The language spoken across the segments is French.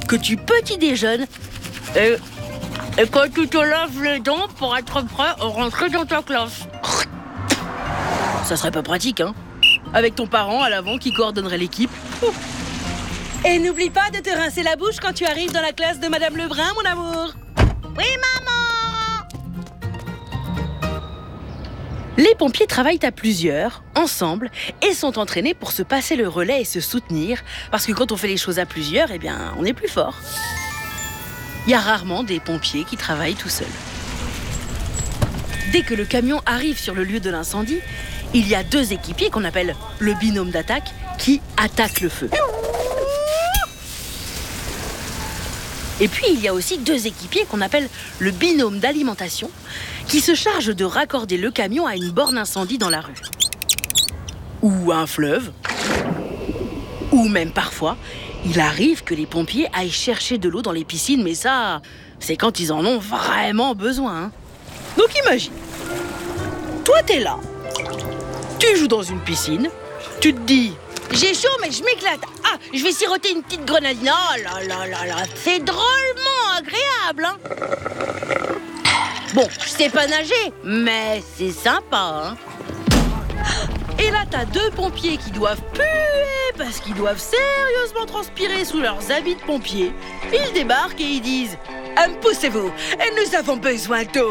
que tu petit déjeunes et que tu te laves les dents pour être prêt à rentrer dans ta classe. Ça serait pas pratique, hein? Avec ton parent à l'avant qui coordonnerait l'équipe. Et n'oublie pas de te rincer la bouche quand tu arrives dans la classe de Madame Lebrun, mon amour. Oui, maman! Les pompiers travaillent à plusieurs, ensemble, et sont entraînés pour se passer le relais et se soutenir, parce que quand on fait les choses à plusieurs, eh bien, on est plus fort. Il y a rarement des pompiers qui travaillent tout seuls. Dès que le camion arrive sur le lieu de l'incendie, il y a 2 équipiers qu'on appelle le binôme d'attaque qui attaquent le feu. Et puis, il y a aussi 2 équipiers qu'on appelle le binôme d'alimentation qui se chargent de raccorder le camion à une borne incendie dans la rue. Ou à un fleuve. Ou même parfois, il arrive que les pompiers aillent chercher de l'eau dans les piscines, mais ça, c'est quand ils en ont vraiment besoin. Hein. Donc imagine, toi t'es là, tu joues dans une piscine, tu te dis... J'ai chaud, mais je m'éclate. Ah, je vais siroter une petite grenadine. Oh là là là là, c'est drôlement agréable, hein. Bon, je sais pas nager, mais c'est sympa, hein. Et là, t'as 2 pompiers qui doivent puer parce qu'ils doivent sérieusement transpirer sous leurs habits de pompiers. Ils débarquent et ils disent « Poussez-vous, nous avons besoin d'eau !»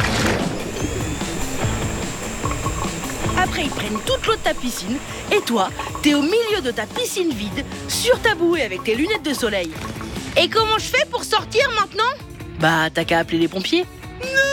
Après, ils prennent toute l'eau de ta piscine et toi, t'es au milieu de ta piscine vide, sur ta bouée avec tes lunettes de soleil. Et comment je fais pour sortir maintenant ? Bah, t'as qu'à appeler les pompiers.